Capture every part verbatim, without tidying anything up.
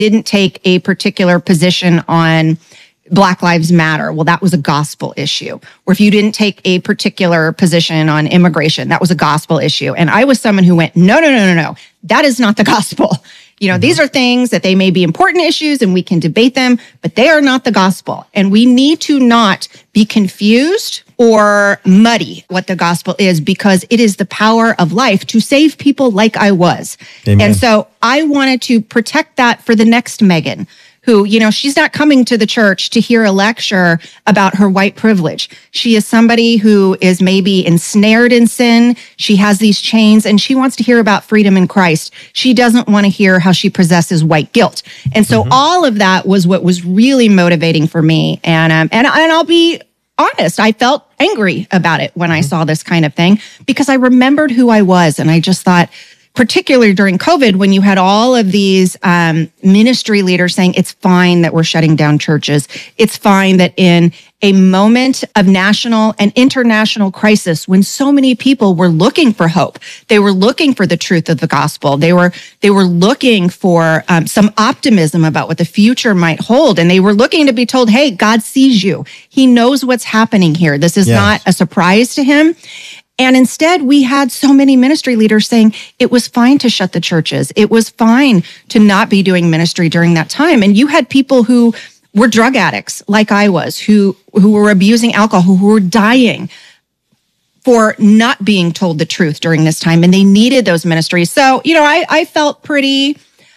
didn't take a particular position on Black Lives Matter, well, that was a gospel issue. Or if you didn't take a particular position on immigration, that was a gospel issue. And I was someone who went, no, no, no, no, no, that is not the gospel. You know, mm-hmm. These are things that they may be important issues and we can debate them, but they are not the gospel. And we need to not be confused or muddy what the gospel is, because it is the power of life to save people like I was. Amen. And so I wanted to protect that for the next Megan, who, you know, she's not coming to the church to hear a lecture about her white privilege. She is somebody who is maybe ensnared in sin. She has these chains and she wants to hear about freedom in Christ. She doesn't want to hear how she possesses white guilt. And so mm-hmm. all of that was what was really motivating for me. And, um, and, and I'll be honest, I felt angry about it when I saw this kind of thing, because I remembered who I was. And I just thought, particularly during COVID, when you had all of these um, ministry leaders saying, it's fine that we're shutting down churches. It's fine that in a moment of national and international crisis, when so many people were looking for hope, they were looking for the truth of the gospel. They were, they were looking for um, some optimism about what the future might hold. And they were looking to be told, hey, God sees you. He knows what's happening here. This is yes. not a surprise to him. And instead, we had so many ministry leaders saying it was fine to shut the churches. It was fine to not be doing ministry during that time. And you had people who were drug addicts, like I was, who, who were abusing alcohol, who were dying for not being told the truth during this time. And they needed those ministries. So, you know, I, I felt pretty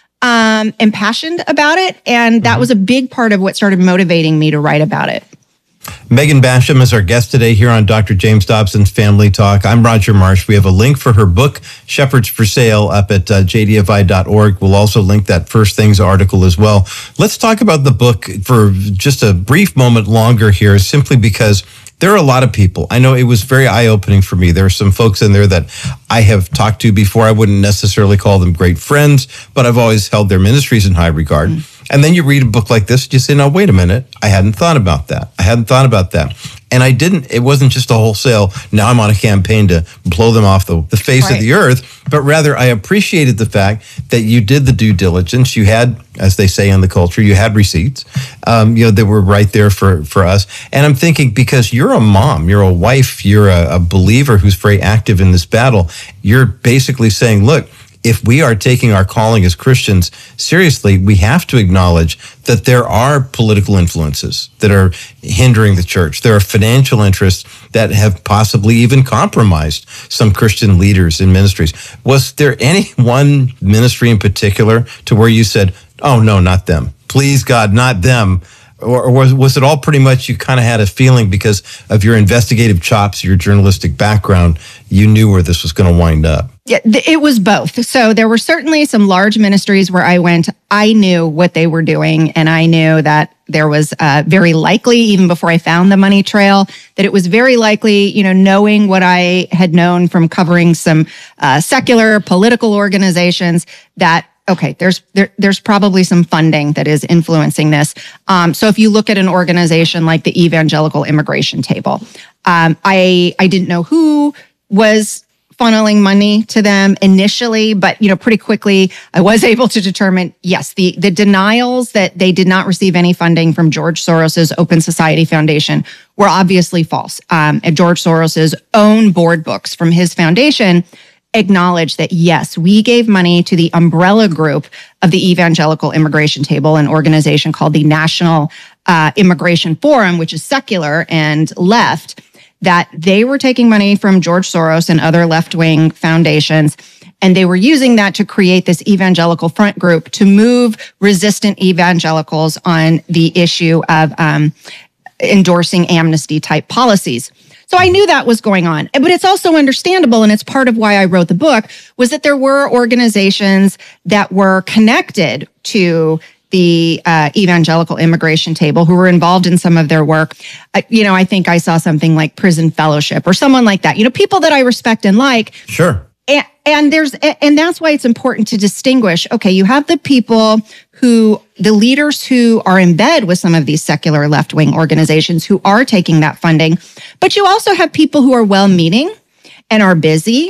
um, impassioned about it. And that was a big part of what started motivating me to write about it. Megan Basham is our guest today here on Doctor James Dobson's Family Talk. I'm Roger Marsh. We have a link for her book, Shepherds for Sale, up at uh, j d f i dot org. We'll also link that First Things article as well. Let's talk about the book for just a brief moment longer here, simply because there are a lot of people. I know it was very eye-opening for me. There are some folks in there that I have talked to before. I wouldn't necessarily call them great friends, but I've always held their ministries in high regard. Mm. And then you read a book like this, and you say, no, wait a minute. I hadn't thought about that. I hadn't thought about that. And I didn't, it wasn't just a wholesale, now I'm on a campaign to blow them off the, the face right. of the earth, but rather I appreciated the fact that you did the due diligence. You had, as they say in the culture, you had receipts, um, you know, that were right there for, for us. And I'm thinking, because you're a mom, you're a wife, you're a, a believer who's very active in this battle, you're basically saying, look, if we are taking our calling as Christians seriously, we have to acknowledge that there are political influences that are hindering the church. There are financial interests that have possibly even compromised some Christian leaders in ministries. Was there any one ministry in particular to where you said, oh, no, not them. Please, God, not them. Or was, was it all pretty much you kind of had a feeling because of your investigative chops, your journalistic background, you knew where this was going to wind up? Yeah, it was both. So there were certainly some large ministries where I went, I knew what they were doing, and I knew that there was uh, very likely, even before I found the money trail, that it was very likely, you know, knowing what I had known from covering some uh, secular political organizations, that okay, there's there, there's probably some funding that is influencing this. Um, so if you look at an organization like the Evangelical Immigration Table, um, I I didn't know who was funneling money to them initially, but you know, pretty quickly I was able to determine, yes, the the denials that they did not receive any funding from George Soros's Open Society Foundation were obviously false. Um, and George Soros's own board books from his foundation acknowledge that, yes, we gave money to the umbrella group of the Evangelical Immigration Table, an organization called the National uh, Immigration Forum, which is secular and left, that they were taking money from George Soros and other left-wing foundations, and they were using that to create this evangelical front group to move resistant evangelicals on the issue of um, endorsing amnesty-type policies. So I knew that was going on, but it's also understandable, and it's part of why I wrote the book, was that there were organizations that were connected to the uh, Evangelical Immigration Table who were involved in some of their work. Uh, you know, I think I saw something like Prison Fellowship or someone like that, you know, people that I respect and like. Sure. And, and there's, and that's why it's important to distinguish. Okay, you have the people who, the leaders who are in bed with some of these secular left-wing organizations who are taking that funding, but you also have people who are well-meaning and are busy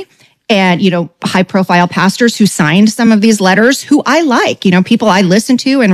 and, you know, high profile pastors who signed some of these letters who I like, you know, people I listen to and